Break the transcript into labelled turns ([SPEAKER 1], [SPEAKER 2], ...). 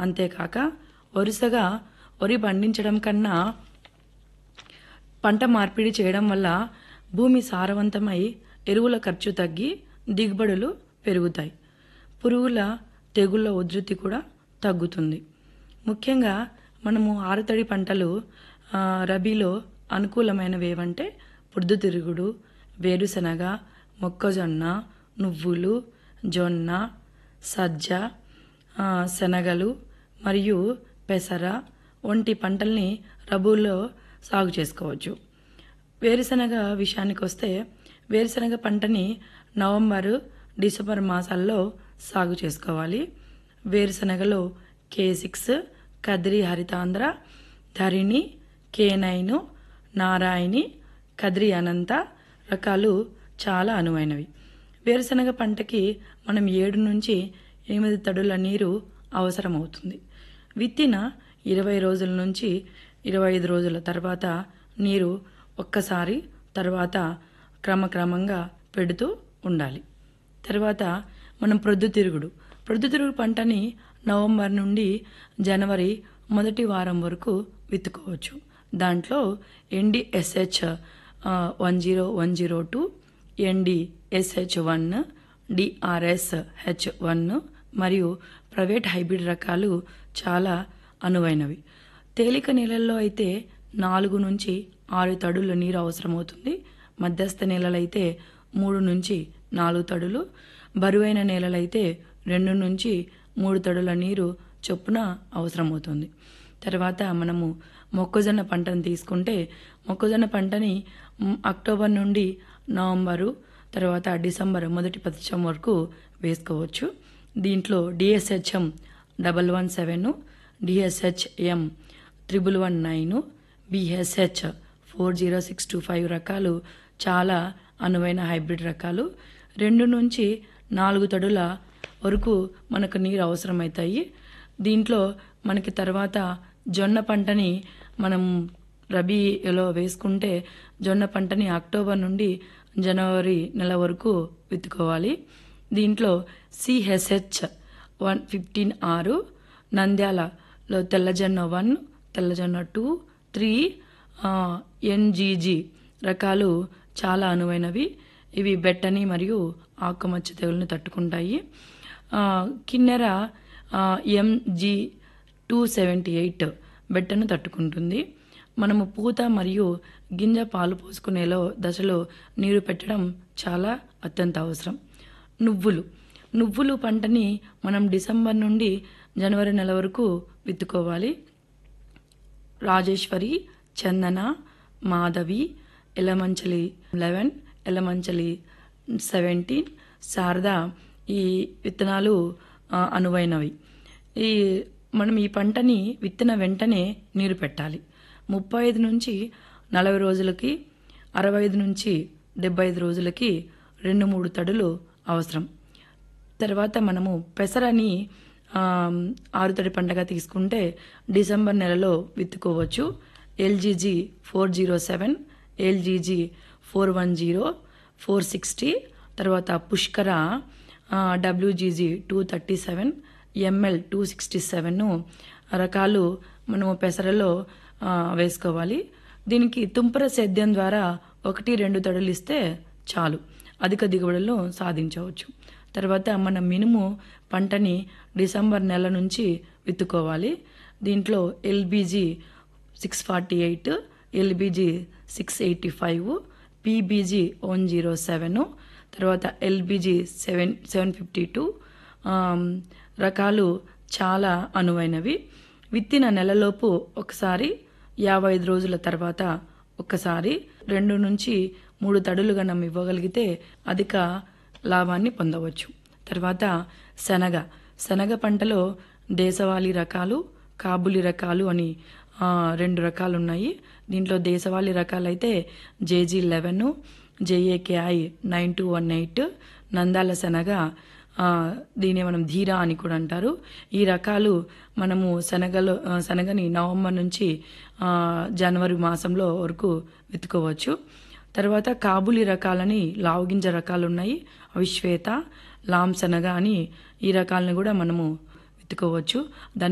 [SPEAKER 1] అంతేకాక వరుసగా వరి పండించడం కన్నా పంట మార్పిడి చేయడం వల్ల భూమి సారవంతమై ఎరువుల ఖర్చు తగ్గి దిగుబడులు పెరుగుతాయి. పురుగుల తెగుళ్ళ ఉధృతి కూడా తగ్గుతుంది. ముఖ్యంగా మనము ఆరుతడి పంటలు రబీలో అనుకూలమైనవి ఏవంటే పొద్దుతిరుగుడు, వేరుశనగ, మొక్కజొన్న, నువ్వులు, జొన్న, సజ్జ, శనగలు మరియు పెసర వంటి పంటల్ని రబీలో సాగు చేసుకోవచ్చు. వేరుశనగ విషయానికి వస్తే వేరుశనగ పంటని నవంబరు, డిసెంబర్ మాసాల్లో సాగు చేసుకోవాలి. వేరుశనగలో K6, కదిరి హరితాంధ్ర, ధరణి, K9, నారాయణి, కదిరి అనంత రకాలు చాలా అనువైనవి. వేరుశనగ పంటకి మనం 7 నుంచి 8 తడుల నీరు అవసరమవుతుంది. విత్తిన 20 రోజుల నుంచి 25 రోజుల తర్వాత నీరు ఒక్కసారి, తర్వాత క్రమక్రమంగా పెడుతూ ఉండాలి. తర్వాత మనం ప్రొద్దుతిరుగుడు పంటని నవంబర్ నుండి జనవరి మొదటి వారం వరకు విత్తుకోవచ్చు. దాంట్లో NDSH 10102, NDSH1, DRSH1 మరియు ప్రైవేట్ హైబ్రిడ్ రకాలు చాలా అనువైనవి. తేలిక నేలల్లో అయితే 4 నుంచి 6 తడుల నీరు అవసరమవుతుంది. మధ్యస్థ నేలలైతే 3 నుంచి 4 తడులు, బరువైన నేలలైతే 2 నుంచి 3 తడుల నీరు చొప్పున అవసరమవుతుంది. తర్వాత మనము మొక్కజొన్న పంటను తీసుకుంటే మొక్కజొన్న పంటని అక్టోబర్ నుండి నవంబరు, తర్వాత డిసెంబర్ మొదటి పక్షం వరకు వేసుకోవచ్చు. దీంట్లో DSHM 117, DSHM 1119, BSH 40625 రకాలు చాలా అనువైన హైబ్రిడ్ రకాలు. 2 నుంచి 4 తడుల వరకు మనకు నీరు అవసరమవుతాయి. దీంట్లో మనకి తర్వాత జొన్న పంటని మనం రబీలో వేసుకుంటే జొన్న పంటని అక్టోబర్ నుండి జనవరి నెల వరకు విత్తుకోవాలి. దీంట్లో CSH 115R, నంద్యాలలో తెల్లజొన్న 1, తెల్లజొన్న 2, 3, NGG రకాలు చాలా అనువైనవి. ఇవి బెట్టని మరియు ఆకుమచ్చ తెగులను తట్టుకుంటాయి. కిన్నెర MG 278 బెట్టను తట్టుకుంటుంది. మనము పూత మరియు గింజ పాలు పోసుకునే దశలో నీరు పెట్టడం చాలా అత్యంత అవసరం. నువ్వులు పంటని మనం డిసెంబర్ నుండి జనవరి నెల వరకు విత్తుకోవాలి. రాజేశ్వరి, చందన, మాధవి, ఎలమంచలి 11, ఎలమంచలి 17, శారద ఈ విత్తనాలు అనువైనవి. మనం ఈ పంటని విత్తిన వెంటనే నీరు పెట్టాలి. 35 నుంచి 40 రోజులకి, 65 నుంచి 75 రోజులకి 2-3 తడులు అవసరం. తర్వాత మనము పెసరని ఆరుతడి పంటగా తీసుకుంటే డిసెంబర్ నెలలో విత్తుకోవచ్చు. LGG 407, LGG 410, 460, తర్వాత పుష్కర WGG 237, ML 267 రకాలు మనము పెసరలో వేసుకోవాలి. దీనికి తుంపర సేద్యం ద్వారా 1-2 తడులు ఇస్తే చాలు, అధిక దిగుబడులను సాధించవచ్చు. తర్వాత మన మినుము పంటని డిసెంబర్ నెల నుంచి విత్తుకోవాలి. దీంట్లో LBG 648, LBG 685, PBG 107, తర్వాత LBG 752 రకాలు చాలా అనువైనవి. విత్తిన నెలలోపు ఒకసారి, 55 రోజుల తర్వాత ఒక్కసారి 2 నుంచి 3 తడులుగా మనం ఇవ్వగలిగితే అధిక లాభాన్ని పొందవచ్చు. తర్వాత శనగ పంటలో దేశవాళీ రకాలు, కాబులి రకాలు అని 2 రకాలు ఉన్నాయి. దీంట్లో దేశవాళీ రకాలైతే JG11, JAKI 9218, నందాల శనగ, దీన్ని మనం ధీరా అని కూడా అంటారు. ఈ రకాలు మనము శనగని నవంబర్ నుంచి జనవరి మాసంలో వరకు విత్తుకోవచ్చు. తర్వాత కాబులి రకాలని లావుగింజ రకాలు ఉన్నాయి. అవి శ్వేత, లామ్ శనగ అని ఈ రకాలను కూడా మనము విత్తుకోవచ్చు.